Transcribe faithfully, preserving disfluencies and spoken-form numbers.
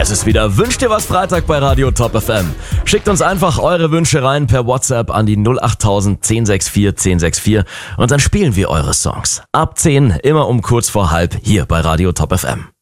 Es ist wieder Wünsch dir was Freitag bei Radio Top F M. Schickt uns einfach eure Wünsche rein per WhatsApp an die null achttausend zehn sechs vier zehn sechs vier und dann spielen wir eure Songs. Ab zehn, immer um kurz vor halb hier bei Radio Top F M.